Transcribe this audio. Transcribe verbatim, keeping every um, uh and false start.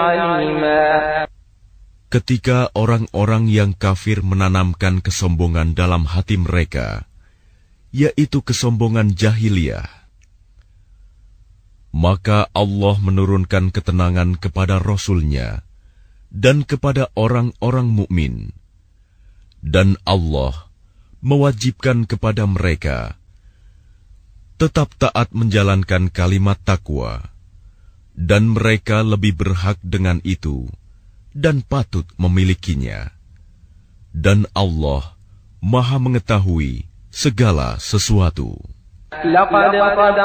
Ketika orang-orang yang kafir menanamkan kesombongan dalam hati mereka, yaitu kesombongan jahiliyah, maka Allah menurunkan ketenangan kepada Rasul-Nya dan kepada orang-orang mukmin, dan Allah mewajibkan kepada mereka tetap taat menjalankan kalimat takwa, dan mereka lebih berhak dengan itu dan patut memilikinya. Dan Allah Maha Mengetahui segala sesuatu.